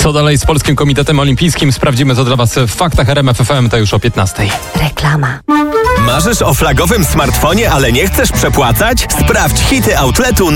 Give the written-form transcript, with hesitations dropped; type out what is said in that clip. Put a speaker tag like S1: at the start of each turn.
S1: Co dalej z Polskim Komitetem Olimpijskim? Sprawdzimy to dla Was w faktach RMF FM, to już o 15:00.
S2: Reklama.
S3: Marzysz o flagowym smartfonie, ale nie chcesz przepłacać? Sprawdź hity outletu